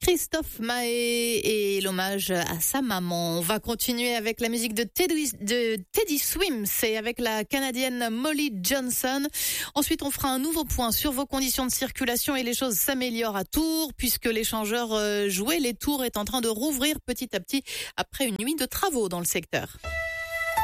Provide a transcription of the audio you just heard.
Christophe Mahé et l'hommage à sa maman. On va continuer avec la musique de Teddy Swims et avec la Canadienne Molly Johnson. Ensuite, on fera un nouveau point sur vos conditions de circulation et les choses s'améliorent à Tours puisque l'échangeur Jouet les Tours est en train de rouvrir petit à petit après une nuit de travaux dans le secteur.